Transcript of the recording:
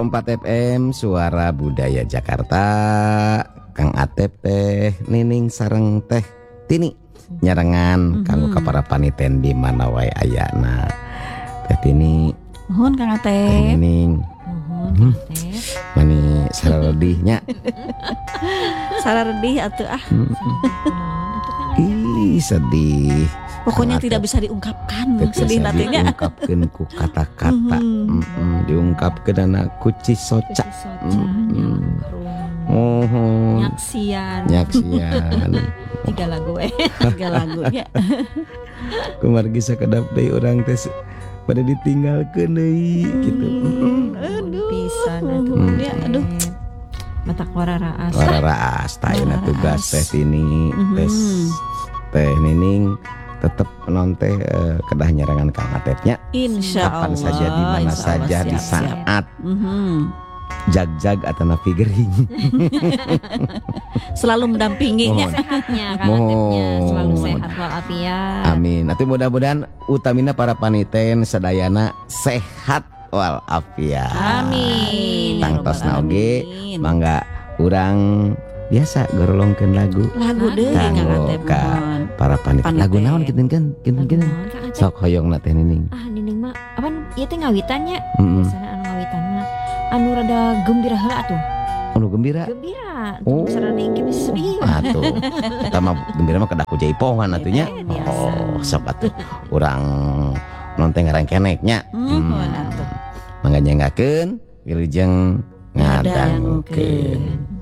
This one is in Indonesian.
102,4 FM Suara Budaya Jakarta. Kang Atep teh Nining sareng teh Tini nyarengan kanggo ka para paniten di mana wae ayana. Teh Tini mohon Kang Atep. Teh Nining mani sararedihnya. Sararedih atuh ah. Ih sedih. Pokoknya tidak bisa diungkapkan sedih nantinya. Diungkapkan ku kata-kata. Diungkapkan anak kuci soca. Mohon. Nyaksian. 3 lagu ya. Kumargi sakedap deui urang teh pada ditinggalkeun deui gitu. Aduh pisan aduh. Mata wararaas. Wararaas taina tugas teh Tini. Teh Nining tetap nonton kedah nyerangan Kang Atepnya. Insyaallah. Kapan saja di mana saja di saat jag-jag atau napi gering. Selalu mendampinginya. Sehatnya Kang Atepnya selalu sehat walafiat. Amin. Nanti mudah-mudahan utamina para paniten sadayana sehat walafiat. Amin. Tangtosna oge mangga urang biasa gorolongkeun lagu deui Kang Atep para paniten. Lagu naon kinten sok hoyongna teh Nining. Nining mah apan ieu teh ngawitannya. Biasana anu ngawitan mah anu rada gembira heula atuh. Anu gembira? Gembira. Oh. Sarana engke bisa sedih. Atuh. Eta mah gembira mah kedah ku jaipongan atunya. Oh, sok atuh. Urang nonton ngarang keneknya. Atuh. Mangga nyengakeun wilujeng ngadangkeun.